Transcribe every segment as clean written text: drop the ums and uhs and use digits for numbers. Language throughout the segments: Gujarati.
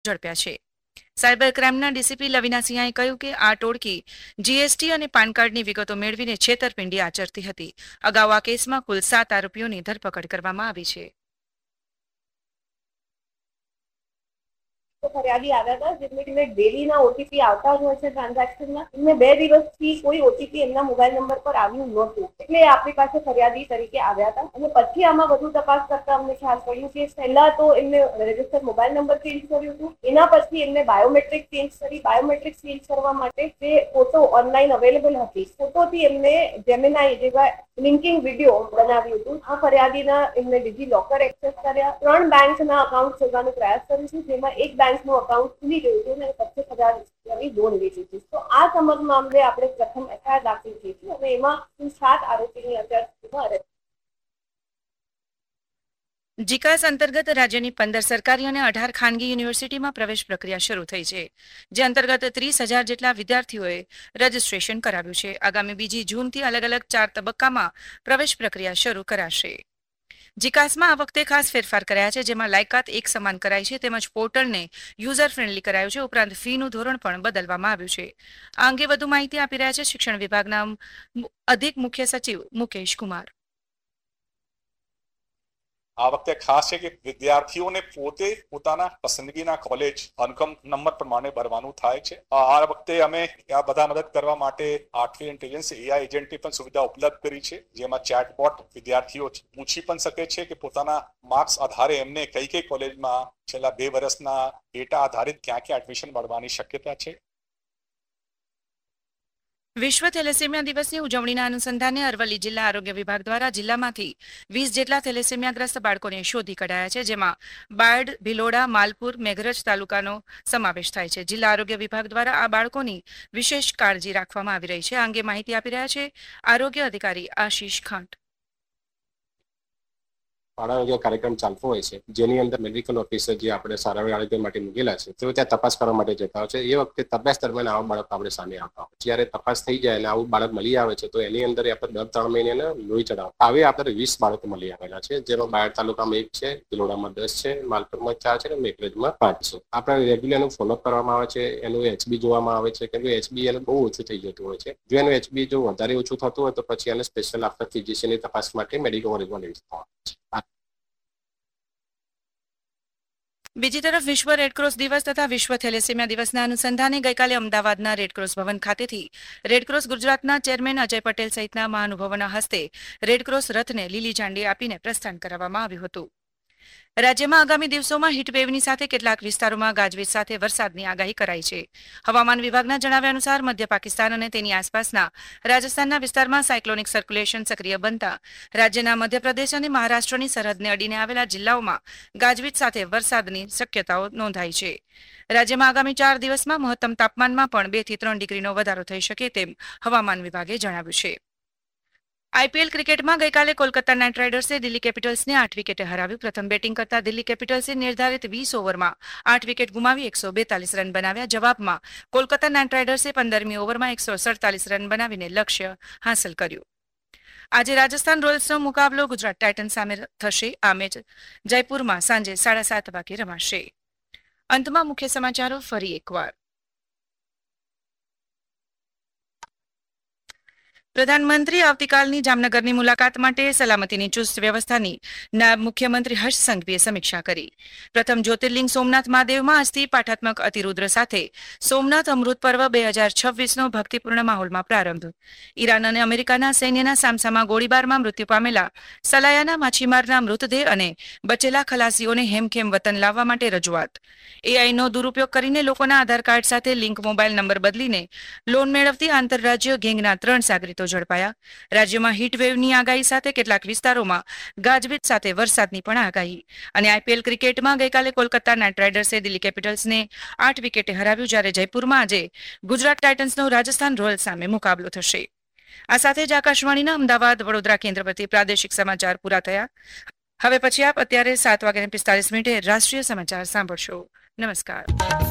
ઝડપ્યા છે. સાયબર ક્રાઇમના ડીસીપી લવિના સિંહાએ કહ્યું કે આ ટોળકી જીએસટી અને પાન કાર્ડની વિગતો મેળવીને છેતરપિંડી આચરતી હતી. અગાઉ આ કેસમાં કુલ 7 આરોપીઓની ધરપકડ કરવામાં આવી છે. तो फरियादी आया था जिनमें डेली ना ओटीपी आता જ હોય છે ટ્રાન્ઝેક્શનમાં. એમને 2 દિવસથી કોઈ ઓટીપી એમના મોબાઈલ નંબર પર આવ્યું નહોતું, એટલે આપણી પાસે ફરિયાદી તરીકે આવ્યા હતા. અને પછી આમાં વધુ તપાસ કરતા અમને ખ્યાલ પડ્યું કે પહેલા તો એમને રજીસ્ટર મોબાઈલ નંબર ચેન્જ કર્યું હતું, એના પછી એમને બાયોમેટ્રિક ચેન્જ કરી. બાયોમેટ્રિક ચેન્જ કરવા માટે જે ફોટો ઓનલાઈન અવેલેબલ હતી, ફોટોથી એમને જેમિનાઈ જેવા લિંકિંગ વિડીયો બનાવ્યું હતું. આ ફરિયાદીના એમને ડિજી લોકર એક્સેસ કર્યા, 3 બેંકના અકાઉન્ટ શોધવાનો પ્રયાસ કર્યો છે, જેમાં એક બેંકનું અકાઉન્ટ ખુલી ગયું છે અને 25,000 રૂપિયાની લોન લીધી છે. તો આ સમગ્ર મામલે આપણે પ્રથમ એફઆઈઆર દાખલ કરી છે અને એમાં 7 આરોપીની અત્યાર સુધીમાં અરેસ્ટ. જીકાસ અંતર્ગત રાજ્યની 15 સરકારી અને 18 ખાનગી યુનિવર્સિટીમાં પ્રવેશ પ્રક્રિયા શરૂ થઈ છે, જે અંતર્ગત 30,000 જેટલા વિદ્યાર્થીઓએ રજીસ્ટ્રેશન કરાવ્યું છે. આગામી 2 જૂનથી અલગ અલગ 4 તબક્કામાં પ્રવેશ પ્રક્રિયા શરૂ કરાશે. જીકાસમાં આ વખતે ખાસ ફેરફાર કર્યા છે, જેમાં લાયકાત એક સમાન કરાઈ છે, તેમજ પોર્ટલને યુઝર ફ્રેન્ડલી કરાયું છે. ઉપરાંત ફીનું ધોરણ પણ બદલવામાં આવ્યું છે. આ અંગે વધુ માહિતી આપી રહ્યા છે શિક્ષણ વિભાગના અધિક મુખ્ય સચિવ મુકેશ કુમાર. આ વખતે ખાસ છે કે વિદ્યાર્થીઓને પોતે પોતાના પસંદગીના કોલેજ અનુક્રમ નંબર પ્રમાણે ભરવાનું થાય છે. આ વખતે અમે આ બધા મદદ કરવા માટે આર્ટિફિશિયલ ઇન્ટેલિજન્સ એઆઈ એજન્ટની પણ સુવિધા ઉપલબ્ધ કરી છે, જેમાં ચેટબોટ વિદ્યાર્થીઓ પૂછી પણ શકે છે કે પોતાના માર્ક્સ આધારે એમને કઈ કોલેજમાં છેલ્લા 2 વર્ષના ડેટા આધારિત ક્યાં એડમિશન મળવાની શક્યતા છે. વિશ્વ થેલેસેમિયા દિવસની ઉજવણીના અનુસંધાને અરવલ્લી જિલ્લા આરોગ્ય વિભાગ દ્વારા જિલ્લામાંથી 20 જેટલા થેલેસેમિયાગ્રસ્ત બાળકોને શોધી કઢાયા છે, જેમાં બાયડ, ભિલોડા, માલપુર, મેઘરજ તાલુકાનો સમાવેશ થાય છે. જિલ્લા આરોગ્ય વિભાગ દ્વારા આ બાળકોની વિશેષ કાળજી રાખવામાં આવી રહી છે. આ અંગે માહિતી આપી રહ્યા છે આરોગ્ય અધિકારી આશીષ ખાંટ. આરોગ્ય કાર્યક્રમ ચાલતો હોય છે, જેની અંદર મેડિકલ ઓફિસર જે આપણે સારવાર આરોગ્ય માટે મૂકેલા છે તેઓ ત્યાં તપાસ કરવા માટે જતા હોય છે. એ વખતે તપાસ દરમિયાન આવા બાળક આપણે સામે આવતા હોય. જ્યારે તપાસ થઈ જાય અને આવું બાળક મળી આવે છે તો એની અંદર આપણે દર 3 મહિને લોહી ચડાવ આવી આપણે 20 બાળકો મળી આવેલા છે, જેમાં બાયડ તાલુકામાં 1 છે, ભિલોડામાં 10 છે, માલપુરમાં 4 છે અને મેઘરજમાં 5 છે. આપણે રેગ્યુલરનું ફોલોઅપ કરવામાં આવે છે, એનું એચબી જોવામાં આવે છે, કેમ કે એચબી એનું બહુ ઓછું થઈ જતું હોય છે. જો એનું એચબી જો વધારે ઓછું થતું હોય તો પછી એને સ્પેશિયલ આફ્ટર ફિઝિશિયનની તપાસ માટે મેડિકલ કોલેજમાં લઈ જતા હોય છે. બીજી તરફ વિશ્વ રેડક્રોસ દિવસ તથા વિશ્વ થેલેસેમિયા દિવસના અનુસંધાને ગઈકાલે અમદાવાદના રેડક્રોસ ભવન ખાતેથી રેડક્રોસ ગુજરાતના ચેરમેન અજય પટેલ સહિતના મહાનુભાવોના હસ્તે રેડક્રોસ રથને લીલી ઝંડી આપીને પ્રસ્થાન કરાવવામાં આવ્યું હતું. રાજ્યમાં આગામી દિવસોમાં હીટવેવની સાથે કેટલાક વિસ્તારોમાં ગાજવીજ સાથે વરસાદની આગાહી કરાઈ છે. હવામાન વિભાગના જણાવ્યા અનુસાર મધ્ય પાકિસ્તાન અને તેની આસપાસના રાજસ્થાનના વિસ્તારમાં સાયક્લોનિક સર્ક્યુલેશન સક્રિય બનતા રાજ્યના મધ્યપ્રદેશ અને મહારાષ્ટ્રની સરહદને અડીને આવેલા જિલ્લાઓમાં ગાજવીજ સાથે વરસાદની શક્યતાઓ નોંધાઈ છે. રાજ્યમાં આગામી 4 દિવસમાં મહત્તમ તાપમાનમાં પણ 2 થી 3 ડિગ્રીનો વધારો થઈ શકે તેમ હવામાન વિભાગે જણાવ્યું છે. આઈપીએલ ક્રિકેટમાં ગઈકાલે કોલકાતા નાઇટ રાઇડર્સે દિલ્હી કેપિટલ્સને 8 વિકેટે હરાવ્યું. પ્રથમ બેટિંગ કરતા દિલ્હી કેપિટલ્સે નિર્ધારિત 20 ઓવરમાં 8 વિકેટ ગુમાવી 142 રન બનાવ્યા. જવાબમાં કોલકાતા નાઇટ રાઇડર્સે 15મી ઓવરમાં 147 રન બનાવીને લક્ષ્ય હાંસલ કર્યું. આજે રાજસ્થાન રોયલ્સનો મુકાબલો ગુજરાત ટાઇટન્સ સામે થશે. આ મેચ જયપુરમાં સાંજે 7:30 વાગે રમાશે. અંતમાં મુખ્ય સમાચારો ફરી એકવાર. પ્રધાનમંત્રી આવતીકાલની જામનગરની મુલાકાત માટે સલામતીની ચુસ્ત વ્યવસ્થાની નાયબ મુખ્યમંત્રી હર્ષ સંઘવીએ સમીક્ષા કરી. પ્રથમ જ્યોતિર્લિંગ સોમનાથ મહાદેવમાં આજથી પાઠાત્મક અતિરુદ્ર સાથે સોમનાથ અમૃત પર્વ 2026નો ભક્તિપૂર્ણ માહોલમાં પ્રારંભ. ઈરાન અને અમેરિકાના સૈન્યના સામસામા ગોળીબારમાં મૃત્યુ પામેલા સલાયાના માછીમારના મૃતદેહ અને બચેલા ખલાસીઓને હેમખેમ વતન લાવવા માટે રજૂઆત. એઆઈનો દુરુપયોગ કરીને લોકોના આધાર કાર્ડ સાથે લિંક મોબાઈલ નંબર બદલીને લોન મેળવતી આંતરરાજ્ય ગેંગના 3 સાગરીતો ઝડપાયા. રાજ્યમાં હીટવેવની આગાહી સાથે કેટલાક વિસ્તારોમાં ગાજવીજ સાથે વરસાદની પણ આગાહી. અને આઈપીએલ ક્રિકેટમાં ગઈકાલે કોલકાતા નાઇટ રાઇડર્સે દિલ્હી કેપિટલ્સને 8 વિકેટે હરાવ્યું, જ્યારે જયપુરમાં આજે ગુજરાત ટાઇટન્સનો રાજસ્થાન રોયલ્સ સામે મુકાબલો થશે. આ સાથે જ આકાશવાણીના અમદાવાદ વડોદરા કેન્દ્ર પરથી પ્રાદેશિક સમાચાર પૂરા થયા. હવે પછી આપ અત્યારે 7:45 રાષ્ટ્રીય સમાચાર સાંભળશો. નમસ્કાર.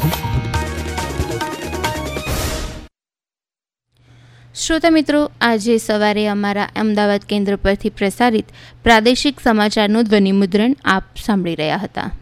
શ્રોતા મિત્રો, આજે સવારે અમારા અમદાવાદ કેન્દ્ર પરથી પ્રસારિત પ્રાદેશિક સમાચારનું ધ્વનિ મુદ્રણ આપ સાંભળી રહ્યા હતા.